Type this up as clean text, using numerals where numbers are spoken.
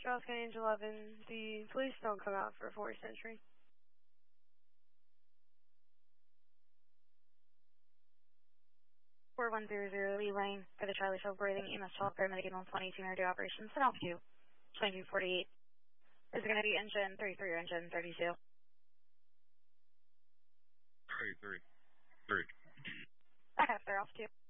Charles County Angel 11, the police don't come out for 4th Century. 4100 Lee Lane for the Charlie Show breathing EMS 12 paramedic 122 energy operations at altitude 2248. Is it going to be engine 33 or engine 32? 33. Okay, they're altitude.